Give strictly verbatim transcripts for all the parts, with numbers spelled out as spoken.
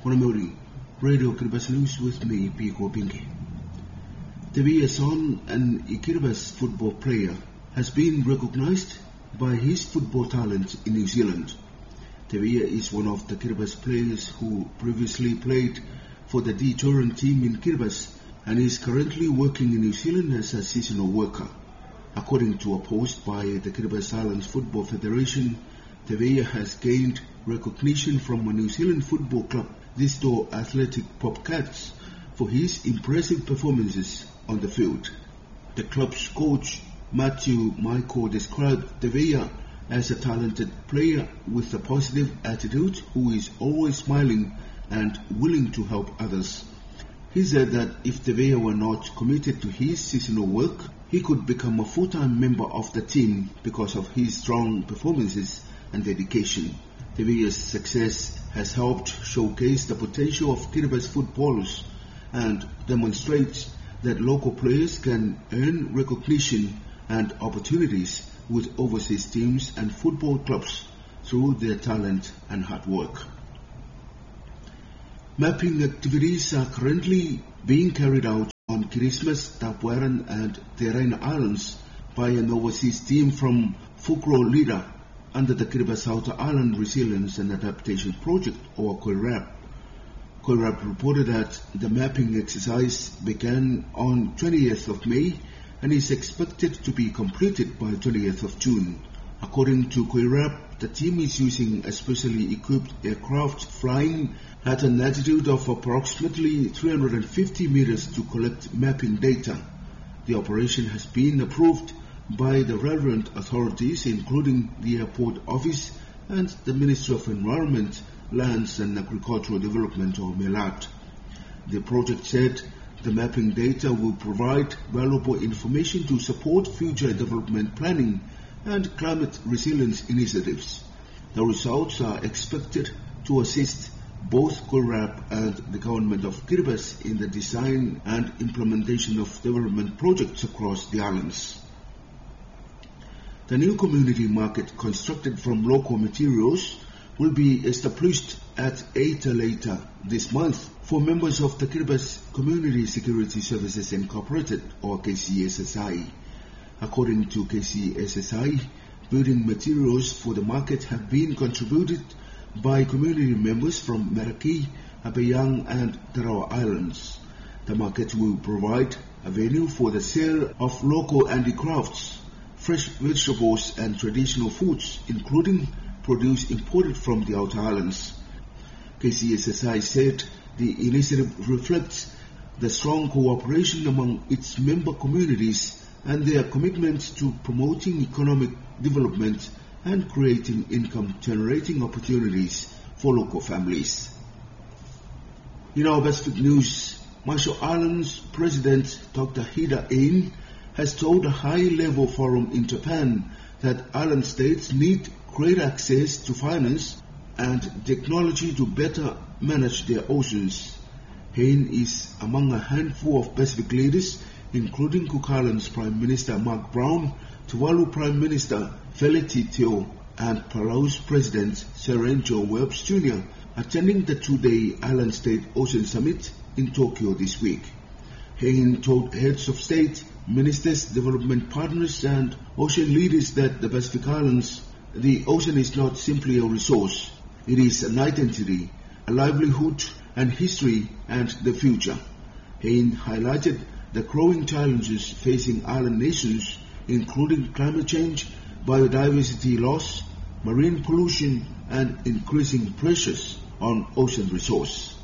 Konamori, Radio Kiribati News with me, Piko Pinky. Tevia Son, an Kiribati football player, has been recognized by his football talent in New Zealand. Tevia is one of the Kiribati players who previously played for the D-Toran team in Kiribati and is currently working in New Zealand as a seasonal worker. According to a post by the Kiribati Islands Football Federation, Tevia has gained recognition from a New Zealand football club, Disto Athletic Popcats, for his impressive performances on the field. The club's coach, Matthew Michael, described Tevia as a talented player with a positive attitude who is always smiling and willing to help others. He said that if Tevia were not committed to his seasonal work, he could become a full-time member of the team because of his strong performances and dedication. Tevia's success has helped showcase the potential of Kiribati footballers and demonstrates that local players can earn recognition and opportunities with overseas teams and football clubs through their talent and hard work. Mapping activities are currently being carried out on Christmas, Tapuaran and Teraina Islands by an overseas team from Fukro Lida under the Kiribati Outer Island Resilience and Adaptation Project, or KOIRAP. KOIRAP reported that the mapping exercise began on twentieth of May and is expected to be completed by twentieth of June. According to KOIRAP, the team is using a specially equipped aircraft flying at an altitude of approximately three hundred fifty meters to collect mapping data. The operation has been approved by the relevant authorities, including the Airport Office and the Ministry of Environment, Lands and Agricultural Development, or MELAT. The project said the mapping data will provide valuable information to support future development planning and climate resilience initiatives. The results are expected to assist both KOIRAP and the Government of Kiribati in the design and implementation of development projects across the islands. The new community market, constructed from local materials, will be established at Eita later this month for members of the Kiribati Community Security Services Incorporated, or K C S S I. According to K C S S I, building materials for the market have been contributed by community members from Meraki, Abeyang and Tarawa Islands. The market will provide a venue for the sale of local handicrafts, fresh vegetables and traditional foods, including produce imported from the outer islands. K C S S I said the initiative reflects the strong cooperation among its member communities and their commitment to promoting economic development and creating income-generating opportunities for local families. In our Pacific news, Marshall Islands President Doctor Hida Ain has told a high-level forum in Japan that island states need greater access to finance and technology to better manage their oceans. Ain is among a handful of Pacific leaders, including Cook Islands Prime Minister Mark Brown, Tuvalu Prime Minister Feleti Teo, and Palau's President Serenjo Welps Junior, attending the two-day Island State Ocean Summit in Tokyo this week. Ain told heads of state, ministers, development partners, and ocean leaders that the Pacific Islands, the ocean is not simply a resource. It is an identity, a livelihood, and history, and the future. Ain highlighted the growing challenges facing island nations, including climate change, biodiversity loss, marine pollution, and increasing pressures on ocean resources.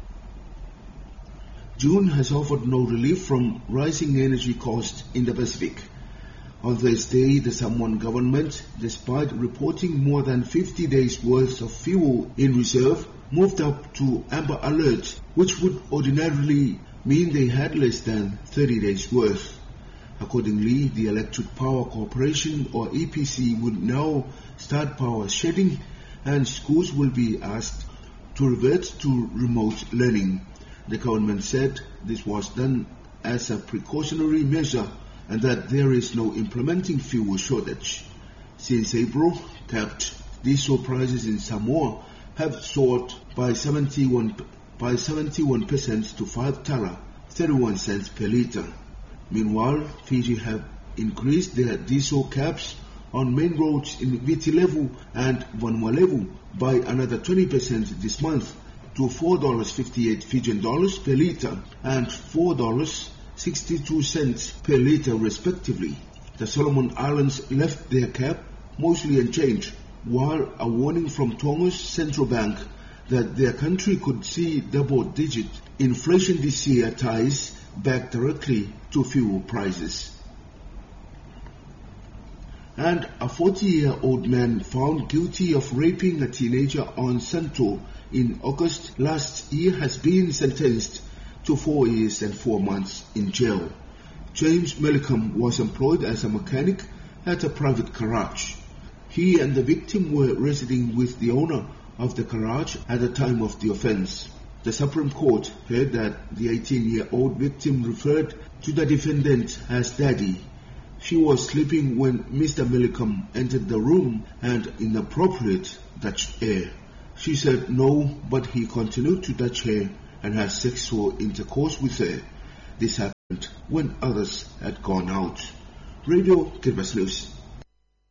June has offered no relief from rising energy costs in the Pacific. On Thursday, the Samoan government, despite reporting more than fifty days' worth of fuel in reserve, moved up to amber alert, which would ordinarily mean they had less than thirty days' worth. Accordingly, the Electric Power Corporation, or E P C, would now start power shedding, and schools will be asked to revert to remote learning. The government said this was done as a precautionary measure and that there is no implementing fuel shortage. Since April, capped diesel prices in Samoa have soared by seventy-one by seventy-one percent to five tala, thirty-one cents per litre. Meanwhile, Fiji have increased their diesel caps on main roads in Viti Levu and Vanuatu by another twenty percent this month to four dollars and fifty-eight Fijian dollars per litre and four dollars and sixty-two cents per litre respectively. The Solomon Islands left their cap mostly unchanged, while a warning from Tonga's central bank that their country could see double-digit inflation this year ties back directly to fuel prices. And a forty-year-old man found guilty of raping a teenager on Santo in August last year has been sentenced to four years and four months in jail. James Millicom was employed as a mechanic at a private garage. He and the victim were residing with the owner of the garage at the time of the offense. The Supreme Court heard that the eighteen-year-old victim referred to the defendant as Daddy. She was sleeping when Mister Millicom entered the room and inappropriate touched her. She said no, but he continued to touch her and had sexual intercourse with her. This happened when others had gone out. Radio Kiribati News.